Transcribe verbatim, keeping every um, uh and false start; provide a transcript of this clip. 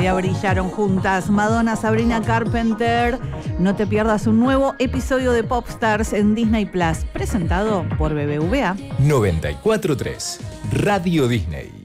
día brillaron juntas Madonna, Sabrina Carpenter. No te pierdas un nuevo episodio de Popstars en Disney Plus, presentado por B B V A. noventa y cuatro punto tres Radio Disney.